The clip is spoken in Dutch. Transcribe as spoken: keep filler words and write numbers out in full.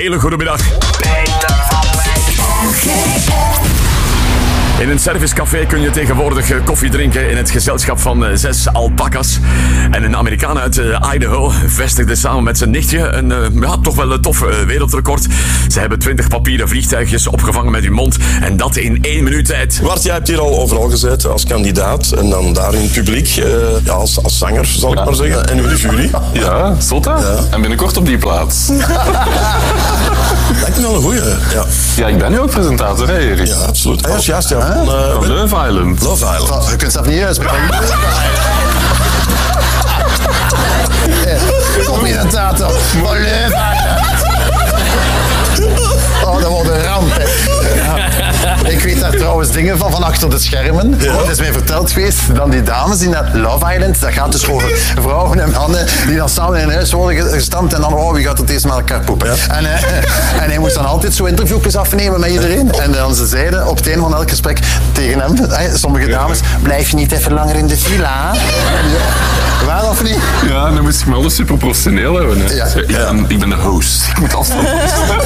hele goede middag. Peter van In een servicecafé kun je tegenwoordig koffie drinken in het gezelschap van zes alpaca's. En een Amerikaan uit Idaho vestigde samen met zijn nichtje een ja, toch wel een tof wereldrecord. Ze hebben twintig papieren vliegtuigjes opgevangen met hun mond en dat in één minuut tijd. Bart, jij hebt hier al overal gezeten als kandidaat en dan daar in het publiek, uh, ja, als, als zanger zal ik maar zeggen. En nu de jury. Ja, zot hè? Ja. En binnenkort op die plaats. Lijkt me wel een goeie. Ja. Ja, ik ben nu ook presentator, hè Erik? Ja, absoluut. Ah, ja, juist, ja. Van, uh, van Love Island. Love Island. Je kunt zelf niet uitspreken. Presentator van Love Island. Oh, dat wordt een ramp, hè. Ja. Ik weet daar trouwens dingen van, van achter de schermen. Ja. Het is mij verteld geweest, dan die dames in dat Love Island, dat gaat dus over vrouwen en mannen die dan samen in een huis worden gestampt en dan, oh, wie gaat het eerst met elkaar poepen. Ja. En, uh, en hij moest dan altijd zo interviewjes afnemen met iedereen. En dan ze zeiden op het einde van elk gesprek tegen hem, hè, sommige dames, blijf je niet even langer in de villa? Ja. Waar of niet? Ja, dan moest ik me altijd super professioneel hebben. Hè. Ja. Ik, ben, ik ben de host. Ik moet altijd